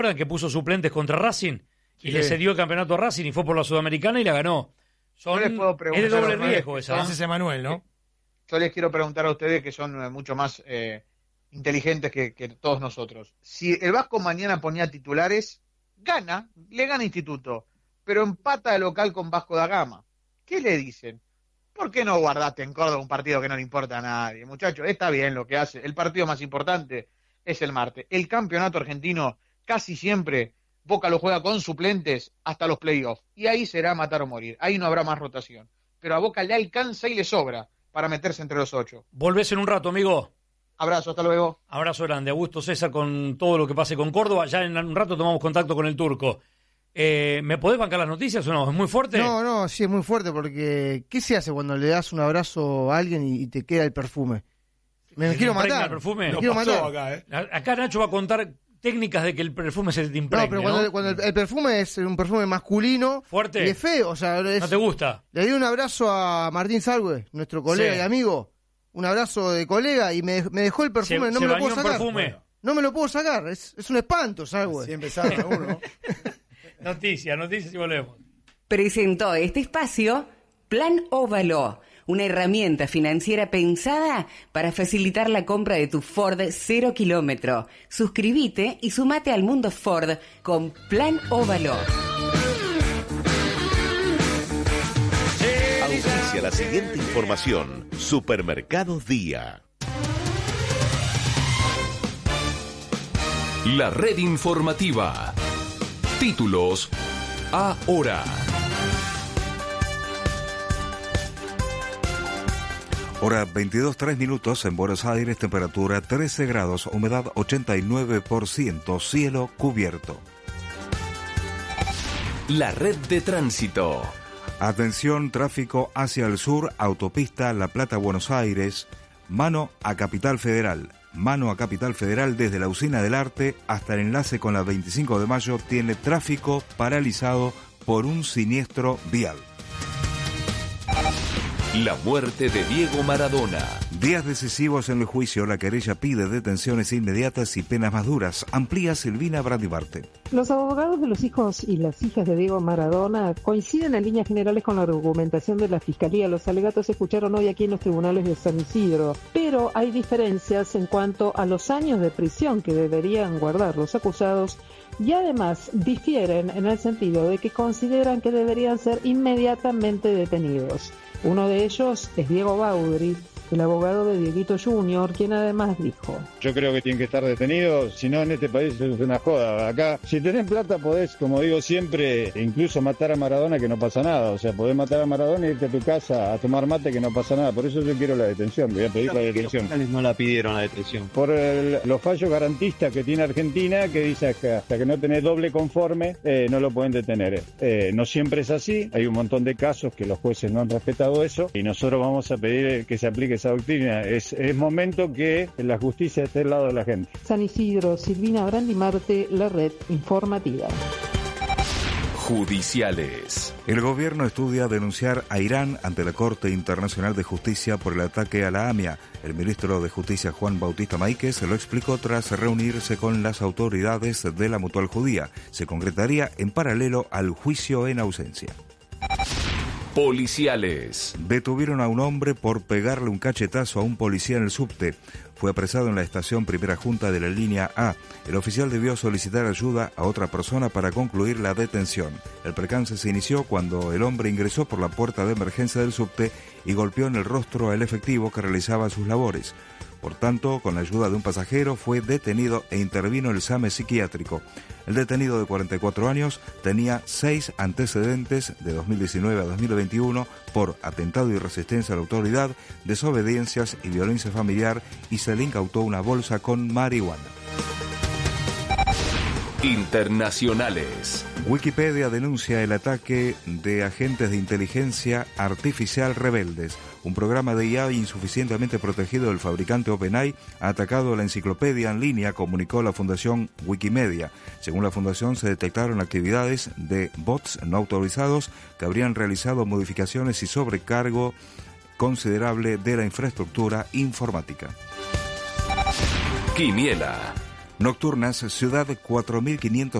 ¿Recuerdan que puso suplentes contra Racing? Y le cedió el campeonato a Racing y fue por la Sudamericana y la ganó. Yo les puedo preguntar, es de doble riesgo esa. Ese es Emanuel, ¿no? Yo les quiero preguntar a ustedes que son mucho más inteligentes que todos nosotros. Si el Vasco mañana ponía titulares, le gana Instituto, pero empata de local con Vasco da Gama. ¿Qué le dicen? ¿Por qué no guardaste en Córdoba un partido que no le importa a nadie? Muchachos, está bien lo que hace. El partido más importante es el martes. El campeonato argentino casi siempre Boca lo juega con suplentes hasta los playoffs. Y ahí será matar o morir. Ahí no habrá más rotación. Pero a Boca le alcanza y le sobra para meterse entre los 8. Volvés en un rato, amigo. Abrazo, hasta luego. Abrazo grande. Augusto César con todo lo que pase con Córdoba. Ya en un rato tomamos contacto con el turco. ¿Me podés bancar las noticias o no? ¿Es muy fuerte? No, sí, es muy fuerte porque ¿qué se hace cuando le das un abrazo a alguien y te queda el perfume? Me quiero matar. ¿El perfume? Me quiero matar. Acá Nacho va a contar técnicas de que el perfume se te impregne, pero cuando el perfume es un perfume masculino, fuerte, y es feo, o sea, no te gusta. Le di un abrazo a Martín Salgue, nuestro colega y amigo, un abrazo de colega y me dejó el perfume, no me lo puedo sacar. Bueno, no me lo puedo sacar, es un espanto, Salgue. Siempre sabe uno. Noticias y volvemos. Presentó este espacio Plan Óvalo, una herramienta financiera pensada para facilitar la compra de tu Ford 0 kilómetro. Suscríbete y sumate al mundo Ford con Plan Óvalo. Auspicia la siguiente información. Supermercados Día. La red informativa. Títulos ahora. Hora 22:03 en Buenos Aires, temperatura 13 grados, humedad 89%, cielo cubierto. La red de tránsito. Atención, tráfico hacia el sur, autopista La Plata-Buenos Aires, mano a Capital Federal. Mano a Capital Federal desde la Usina del Arte hasta el enlace con la 25 de mayo tiene tráfico paralizado por un siniestro vial. La muerte de Diego Maradona. Días decisivos en el juicio. La querella pide detenciones inmediatas y penas más duras. Amplía Silvina Brandibarte. Los abogados de los hijos y las hijas de Diego Maradona coinciden en líneas generales con la argumentación de la Fiscalía. Los alegatos se escucharon hoy aquí en los tribunales de San Isidro, pero hay diferencias en cuanto a los años de prisión que deberían guardar los acusados y además difieren en el sentido de que consideran que deberían ser inmediatamente detenidos. Uno de ellos es Diego Baudry, el abogado de Dieguito Jr., quien además dijo: yo creo que tienen que estar detenidos, si no en este país es una joda. Acá, si tenés plata podés, como digo siempre, incluso matar a Maradona que no pasa nada. O sea, podés matar a Maradona y irte a tu casa a tomar mate que no pasa nada. Por eso yo quiero la detención, voy a pedir la detención. No la pidieron la detención. Por los fallos garantistas que tiene Argentina, que dice que hasta que no tenés doble conforme, no lo pueden detener. No siempre es así, hay un montón de casos que los jueces no han respetado eso y nosotros vamos a pedir que se aplique esa doctrina. Es momento que la justicia esté al lado de la gente. San Isidro, Silvina Brandimarte, la red informativa. Judiciales. El gobierno estudia denunciar a Irán ante la Corte Internacional de Justicia por el ataque a la AMIA. El ministro de Justicia, Juan Bautista Máiquez, lo explicó tras reunirse con las autoridades de la Mutual Judía. Se concretaría en paralelo al juicio en ausencia. Policiales. Detuvieron a un hombre por pegarle un cachetazo a un policía en el subte. Fue apresado en la estación Primera Junta de la línea A. El oficial debió solicitar ayuda a otra persona para concluir la detención. El percance se inició cuando el hombre ingresó por la puerta de emergencia del subte y golpeó en el rostro al efectivo que realizaba sus labores. Por tanto, con la ayuda de un pasajero, fue detenido e intervino el SAME psiquiátrico. El detenido de 44 años tenía 6 antecedentes de 2019 a 2021 por atentado y resistencia a la autoridad, desobediencias y violencia familiar, y se le incautó una bolsa con marihuana. Internacionales. Wikipedia denuncia el ataque de agentes de inteligencia artificial rebeldes. Un programa de IA insuficientemente protegido del fabricante OpenAI ha atacado la enciclopedia en línea, comunicó la fundación Wikimedia. Según la fundación, se detectaron actividades de bots no autorizados que habrían realizado modificaciones y sobrecargo considerable de la infraestructura informática. Quiniela. Nocturnas, Ciudad 4500